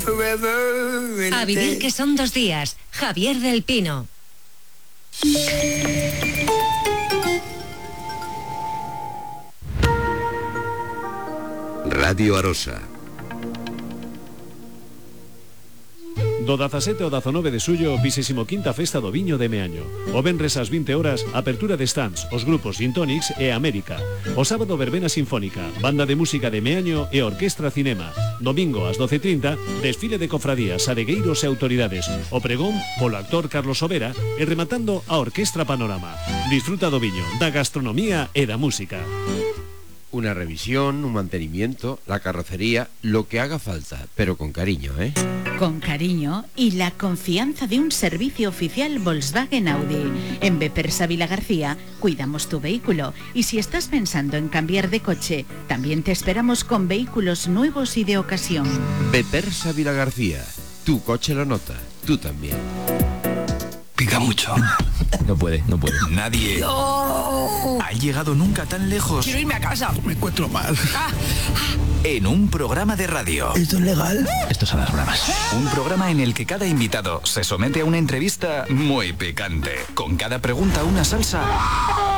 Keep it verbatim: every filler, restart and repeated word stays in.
A vivir que son dos días. Javier del Pino. Radio Arosa. Do dezasete ao dezanove de suyo, vixésimo quinta Festa do Viño de Meaño. O venres ás vinte horas, apertura de stands, os grupos Gintonics e América. O sábado, verbena sinfónica, banda de música de Meaño e orquestra cinema. Domingo, ás doce e trinta, desfile de cofradías, aregueiros e autoridades. O pregón, polo actor Carlos Sobera, e rematando a Orquestra Panorama. Disfruta do viño, da gastronomía e da música. Una revisión, un mantenimiento, la carrocería, lo que haga falta, pero con cariño, ¿eh? Con cariño y la confianza de un servicio oficial Volkswagen Audi. En Bepersa Vila García cuidamos tu vehículo y si estás pensando en cambiar de coche, también te esperamos con vehículos nuevos y de ocasión. Bepersa Vila García, tu coche lo nota, tú también. Pica mucho. No puede, no puede. Nadie no. ha llegado nunca tan lejos. Quiero irme a casa. Me encuentro mal. Ah. En un programa de radio. ¿Esto es legal? Estos son las bromas. Un programa en el que cada invitado se somete a una entrevista muy picante. Con cada pregunta una salsa